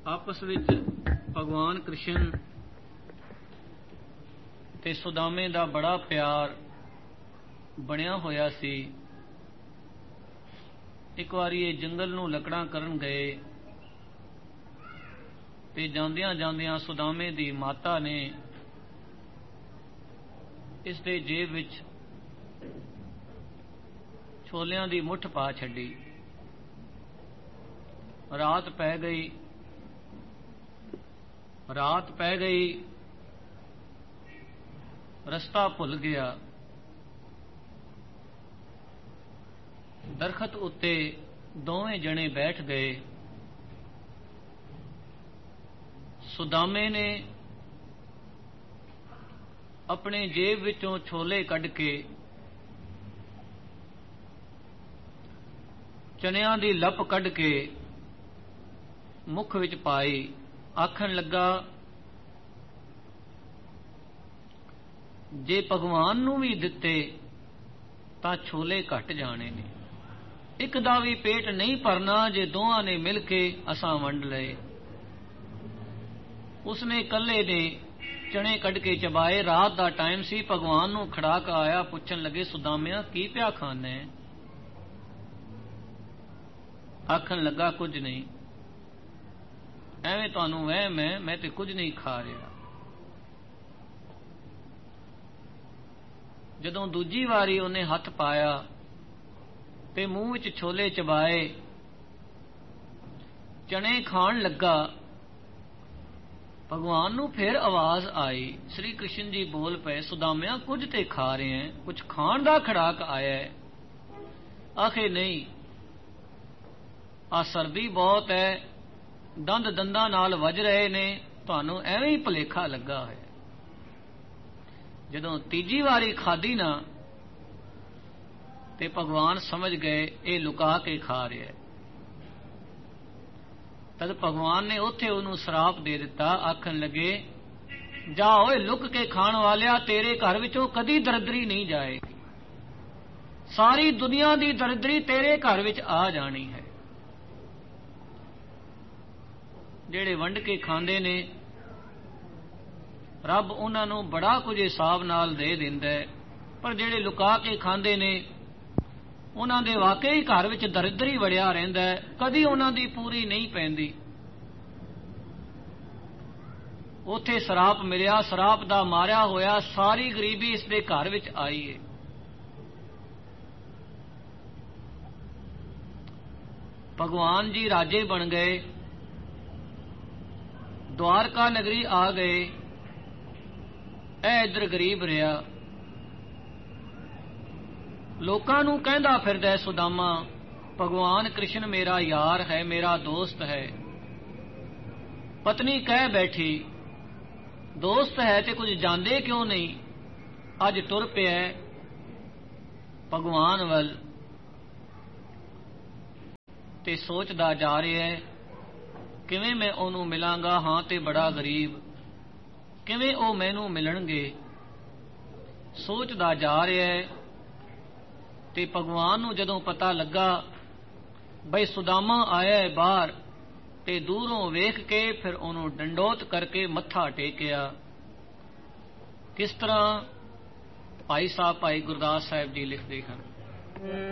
ਆਪਸ ਵਿੱਚ ਭਗਵਾਨ ਕ੍ਰਿਸ਼ਨ ਤੇ ਸੁਦਾਮੇ ਦਾ ਬੜਾ ਪਿਆਰ ਬਣਿਆ ਹੋਇਆ ਸੀ। ਇੱਕ ਵਾਰੀ ਇਹ ਜੰਗਲ ਨੂੰ ਲੱਕੜਾਂ ਕਰਨ ਗਏ ਤੇ ਜਾਂਦਿਆਂ ਜਾਂਦਿਆਂ ਸੁਦਾਮੇ ਦੀ ਮਾਤਾ ਨੇ ਇਸ ਦੇ ਜੇਬ ਵਿੱਚ ਛੋਲਿਆਂ ਦੀ ਮੁੱਠ ਪਾ ਛੱਡੀ। ਰਾਤ ਪੈ ਗਈ, ਰਸਤਾ ਭੁੱਲ ਗਿਆ। ਦਰਖਤ ਉੱਤੇ ਦੋਵੇਂ ਜਣੇ ਬੈਠ ਗਏ। ਸੁਦਾਮੇ ਨੇ ਆਪਣੇ ਜੇਬ ਵਿੱਚੋਂ ਛੋਲੇ ਕੱਢ ਕੇ ਚਨਿਆਂ ਦੀ ਲੱਪ ਕੱਢ ਕੇ ਮੁੱਖ ਵਿੱਚ ਪਾਈ। ਆਖਣ ਲੱਗਾ, ਜੇ ਭਗਵਾਨ ਨੂੰ ਵੀ ਦਿੱਤੇ ਤਾਂ ਛੋਲੇ ਘੱਟ ਜਾਣੇ ਨੇ। ਇੱਕ ਦਾ ਵੀ ਪੇਟ ਨਹੀਂ ਭਰਨਾ ਜੇ ਦੋਹਾਂ ਨੇ ਮਿਲ ਕੇ ਅਸਾਂ ਵੰਡ ਲਏ। ਉਸਨੇ ਇਕੱਲੇ ਨੇ ਚਣੇ ਕੱਢ ਕੇ ਚਬਾਏ। ਰਾਤ ਦਾ ਟਾਈਮ ਸੀ। ਭਗਵਾਨ ਨੂੰ ਖੜਾਕ ਆਇਆ। ਪੁੱਛਣ ਲੱਗੇ, ਸੁਦਾਮਿਆ ਕੀ ਪਿਆ ਖਾਣਾ ਹੈ? ਆਖਣ ਲੱਗਾ, ਕੁਝ ਨਹੀਂ, ਐਵੇਂ ਤੁਹਾਨੂੰ ਵਹਿਮ ਹੈ, ਮੈਂ ਤੇ ਕੁਝ ਨਹੀਂ ਖਾ ਰਿਹਾ। ਜਦੋਂ ਦੂਜੀ ਵਾਰੀ ਉਹਨੇ ਹੱਥ ਪਾਇਆ ਤੇ ਮੂੰਹ ਵਿੱਚ ਛੋਲੇ ਚਬਾਏ, ਚਣੇ ਖਾਣ ਲੱਗਾ, ਭਗਵਾਨ ਨੂੰ ਫਿਰ ਆਵਾਜ਼ ਆਈ। ਸ੍ਰੀ ਕ੍ਰਿਸ਼ਨ ਜੀ ਬੋਲ ਪਏ, ਸੁਦਾਮਿਆ ਕੁਝ ਤੇ ਖਾ ਰਹੇ ਹੈ, ਕੁਝ ਖਾਣ ਦਾ ਖੜਾਕ ਆਇਆ ਹੈ। ਆਖੇ ਨਹੀਂ, ਆ ਸਰਦੀ ਬਹੁਤ ਹੈ, ਦੰਦ ਦੰਦਾਂ ਨਾਲ ਵੱਜ ਰਹੇ ਨੇ, ਤੁਹਾਨੂੰ ਐਵੇਂ ਹੀ ਭੁਲੇਖਾ ਲੱਗਾ ਹੋਇਆ। ਜਦੋਂ ਤੀਜੀ ਵਾਰੀ ਖਾਧੀ ਨਾ ਤੇ ਭਗਵਾਨ ਸਮਝ ਗਏ ਇਹ ਲੁਕਾ ਕੇ ਖਾ ਰਿਹਾ। ਤਦ ਭਗਵਾਨ ਨੇ ਉੱਥੇ ਉਹਨੂੰ ਸਰਾਪ ਦੇ ਦਿੱਤਾ। ਆਖਣ ਲੱਗੇ, ਜਾ ਓਏ ਲੁਕ ਕੇ ਖਾਣ ਵਾਲਿਆ, ਤੇਰੇ ਘਰ ਵਿੱਚੋਂ ਕਦੀ ਦਰਿਦਰੀ ਨਹੀਂ ਜਾਏਗੀ। ਸਾਰੀ ਦੁਨੀਆ ਦੀ ਦਰਿਦਰੀ ਤੇਰੇ ਘਰ ਵਿੱਚ ਆ ਜਾਣੀ ਹੈ। ਜਿਹੜੇ ਵੰਡ ਕੇ ਖਾਂਦੇ ਨੇ, ਰੱਬ ਉਹਨਾਂ ਨੂੰ ਬੜਾ ਕੁਝ ਹਿਸਾਬ ਨਾਲ ਦੇ ਦਿੰਦਾ ਹੈ, ਪਰ ਜਿਹੜੇ ਲੁਕਾ ਕੇ ਖਾਂਦੇ ਨੇ ਉਹਨਾਂ ਦੇ ਵਾਕਈ ਘਰ ਵਿੱਚ ਦਰਿਦਰੀ ਵੜਿਆ ਰਹਿੰਦਾ ਹੈ, ਕਦੀ ਉਹਨਾਂ ਦੀ ਪੂਰੀ ਨਹੀਂ ਪੈਂਦੀ। ਉੱਥੇ ਸਰਾਪ ਮਿਲਿਆ, ਸਰਾਪ ਦਾ ਮਾਰਿਆ ਹੋਇਆ ਸਾਰੀ ਗਰੀਬੀ ਇਸ ਦੇ ਘਰ ਵਿੱਚ ਆਈ ਹੈ। ਭਗਵਾਨ ਜੀ ਰਾਜੇ ਬਣ ਗਏ, ਦੁਆਰਕਾ ਨਗਰੀ ਆ ਗਏ। ਇਹ ਇੱਧਰ ਗਰੀਬ ਰਿਹਾ। ਲੋਕਾਂ ਨੂੰ ਕਹਿੰਦਾ ਫਿਰਦਾ ਸੁਦਾਮਾ, ਭਗਵਾਨ ਕ੍ਰਿਸ਼ਨ ਮੇਰਾ ਯਾਰ ਹੈ, ਮੇਰਾ ਦੋਸਤ ਹੈ। ਪਤਨੀ ਕਹਿ ਬੈਠੀ, ਦੋਸਤ ਹੈ ਤੇ ਕੁਝ ਜਾਂਦੇ ਕਿਉਂ ਨਹੀਂ? ਅੱਜ ਤੁਰ ਪਿਆ ਭਗਵਾਨ ਵੱਲ ਤੇ ਸੋਚਦਾ ਜਾ ਰਿਹਾ ਹੈ, ਕਿਵੇਂ ਮੈਂ ਉਹਨੂੰ ਮਿਲਾਂਗਾ? ਹਾਂ ਤੇ ਬੜਾ ਗਰੀਬ, ਕਿਵੇਂ ਉਹ ਮੈਨੂੰ ਮਿਲਣਗੇ? ਸੋਚਦਾ ਜਾ ਰਿਹਾ ਹੈ। ਤੇ ਭਗਵਾਨ ਨੂੰ ਜਦੋਂ ਪਤਾ ਲੱਗਾ ਬਈ ਸੁਦਾਮਾ ਆਇਆ ਹੈ ਬਾਹਰ, ਤੇ ਦੂਰੋਂ ਵੇਖ ਕੇ ਫਿਰ ਉਹਨੂੰ ਡੰਡੋਤ ਕਰਕੇ ਮੱਥਾ ਟੇਕਿਆ। ਕਿਸ ਤਰ੍ਹਾਂ ਭਾਈ ਗੁਰਦਾਸ ਸਾਹਿਬ ਜੀ ਲਿਖਦੇ ਹਨ।